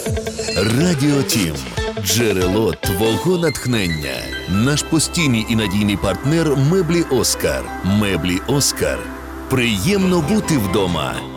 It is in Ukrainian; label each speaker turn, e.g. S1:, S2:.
S1: Радіо Тім. Джерело твого натхнення. Наш постійний і надійний партнер – меблі «Оскар». Меблі «Оскар». Приємно бути вдома.